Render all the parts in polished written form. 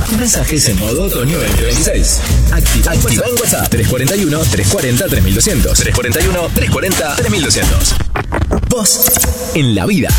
Mensajes en modo otoño 2026. Activa en WhatsApp 341-340-3200. 341-340-3200. Vos en la vida.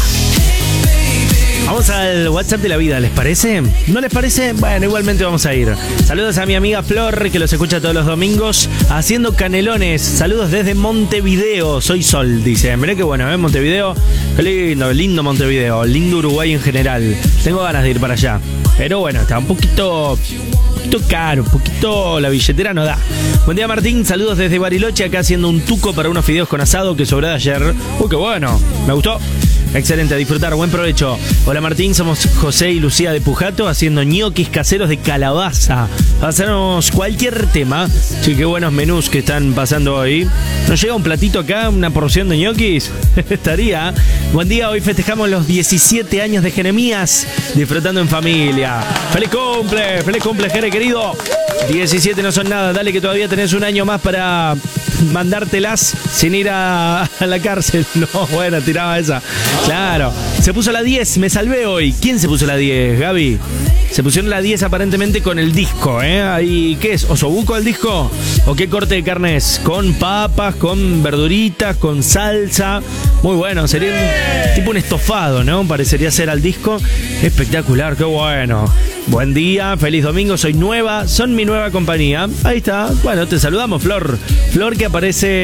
Vamos al WhatsApp de la vida, ¿les parece? ¿No les parece? Bueno, igualmente vamos a ir. Saludos a mi amiga Flor, que los escucha todos los domingos, haciendo canelones. Saludos desde Montevideo. Soy Sol, dice. Mirá qué bueno, ¿eh? Montevideo. Qué lindo Montevideo. Lindo Uruguay en general. Tengo ganas de ir para allá. Pero bueno, está un poquito caro, un poquito la billetera no da. Buen día, Martín. Saludos desde Bariloche, acá haciendo un tuco para unos fideos con asado que sobró de ayer. Uy, qué bueno. Me gustó. Excelente, a disfrutar, buen provecho. Hola Martín, somos José y Lucía de Pujato haciendo ñoquis caseros de calabaza. Hacernos cualquier tema. Sí, qué buenos menús que están pasando hoy. ¿Nos llega un platito acá, una porción de ñoquis? Estaría. Buen día, hoy festejamos los 17 años de Jeremías, disfrutando en familia. ¡Feliz cumple, Jere querido! 17 no son nada, dale que todavía tenés un año más para mandártelas sin ir a la cárcel. No, bueno, tiraba esa. Claro, se puso la 10, me salvé hoy. ¿Quién se puso la 10, Gaby? Se pusieron la 10 aparentemente con el disco, ¿eh? Ahí, ¿qué es? ¿Osobuco el disco? ¿O qué corte de carne es? Con papas, con verduritas, con salsa. Muy bueno, sería tipo un estofado, ¿no? Parecería ser al disco. Espectacular, qué bueno. Buen día, feliz domingo, soy nueva, son mi nueva compañía. Ahí está, bueno, te saludamos, Flor. Flor que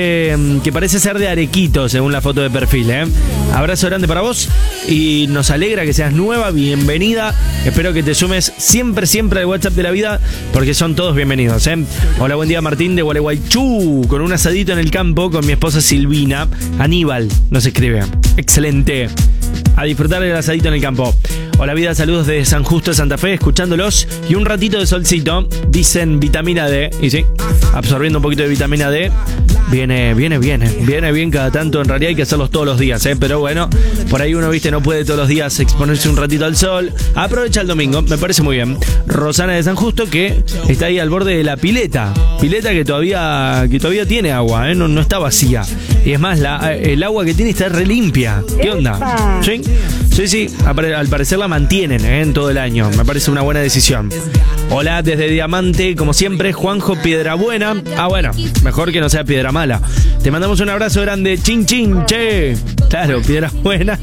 parece ser de Arequito, según la foto de perfil, ¿eh? Abrazo grande para vos y nos alegra que seas nueva, bienvenida. Espero que te sumes siempre al WhatsApp de la vida, porque son todos bienvenidos, ¿eh? Hola, buen día, Martín de Gualeguaychú, con un asadito en el campo con mi esposa Silvina. Aníbal nos escribe. Excelente. A disfrutar del asadito en el campo. Hola vida, saludos de San Justo de Santa Fe, escuchándolos y un ratito de solcito. Dicen vitamina D, y sí, absorbiendo un poquito de vitamina D. Viene bien cada tanto. En realidad hay que hacerlos todos los días, pero bueno, por ahí uno, viste, no puede todos los días exponerse un ratito al sol. Aprovecha el domingo, me parece muy bien. Rosana de San Justo, que está ahí al borde de la pileta que todavía tiene agua, no está vacía. Y es más, el agua que tiene está re limpia. ¿Qué onda? Sí, al parecer la mantienen en todo el año. Me parece una buena decisión. Hola, desde Diamante, como siempre, Juanjo Piedrabuena. Ah, bueno, mejor que no sea Piedra Mala. Te mandamos un abrazo grande, chin, che. Claro, Piedrabuena.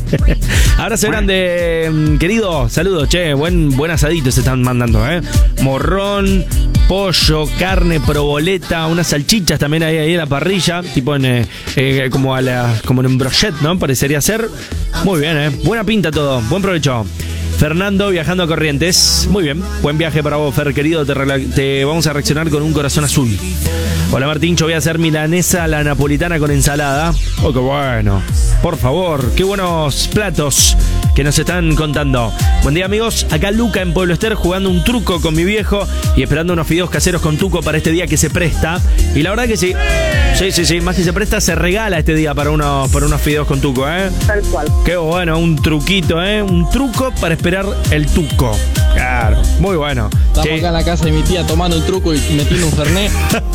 Abrazo grande, querido. Saludos, che. Buen asadito se están mandando, Morrón, pollo, carne, proboleta, unas salchichas también ahí en la parrilla, tipo como en un brochet, ¿no? Parecería ser. Muy bien, buena pinta todo, buen provecho. Fernando viajando a Corrientes. Muy bien, buen viaje para vos, Fer, querido. Te vamos a reaccionar con un corazón azul. Hola Martín, yo voy a hacer milanesa a la napolitana con ensalada. Oh, qué bueno. Por favor, qué buenos platos que nos están contando. Buen día amigos, acá Luca en Pueblo Ester jugando un truco con mi viejo y esperando unos fideos caseros con tuco para este día que se presta. Y la verdad que sí, más que se presta, se regala este día para unos fideos con tuco, Tal cual. Qué bueno, un truquito, un truco para esperar el tuco. Claro, muy bueno. Estamos acá en la casa de mi tía tomando un truco y metiendo un fernet.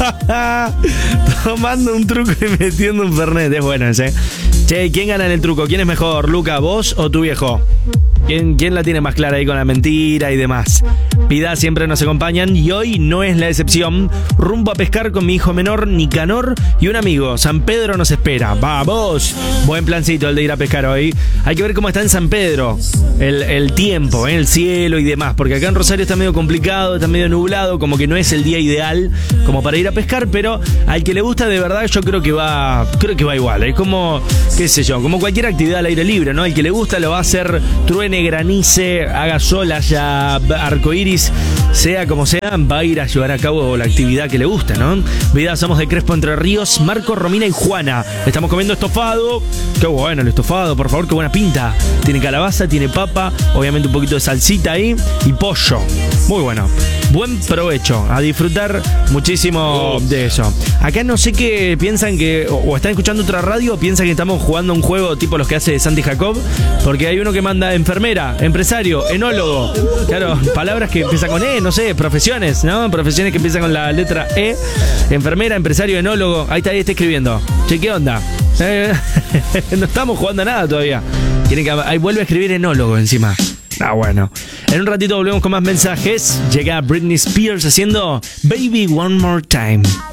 Tomando un truco y metiendo un fernet, es bueno ese. Che, ¿quién gana en el truco? ¿Quién es mejor, Luca, vos o tu viejo? ¿Quién la tiene más clara ahí con la mentira y demás? Vida siempre nos acompañan y hoy no es la excepción. Rumbo a pescar con mi hijo menor, Nicanor, y un amigo. San Pedro nos espera. ¡Vamos! Buen plancito el de ir a pescar hoy. Hay que ver cómo está en San Pedro el tiempo, el cielo y demás. Porque acá en Rosario está medio complicado, está medio nublado, como que no es el día ideal como para ir a pescar, pero al que le gusta de verdad yo creo que va igual. Es como, qué sé yo, como cualquier actividad al aire libre, ¿no? Al que le gusta lo va a hacer, truene, granice, haga sol, haya arcoíris, sea como sea, va a ir a llevar a cabo la actividad que le gusta, ¿no? Vida, somos de Crespo, Entre Ríos, Marco, Romina y Juana. Estamos comiendo estofado. Qué bueno el estofado, por favor, qué buena pinta. Tiene calabaza, tiene papa, obviamente un poquito de salsita ahí y pollo. Muy bueno. Buen provecho, a disfrutar muchísimo de eso. Acá no sé qué piensan que, o están escuchando otra radio, o piensan que estamos jugando un juego tipo los que hace Santi Jacob, porque hay uno que manda enfermera, empresario, enólogo. Claro, palabras que empiezan con E, no sé, profesiones, ¿no? Profesiones que empiezan con la letra E. Enfermera, empresario, enólogo. Ahí está escribiendo. Che, ¿qué onda? No estamos jugando a nada todavía. Ahí vuelve a escribir enólogo encima. Ah, bueno. En un ratito volvemos con más mensajes. Llega Britney Spears haciendo Baby One More Time.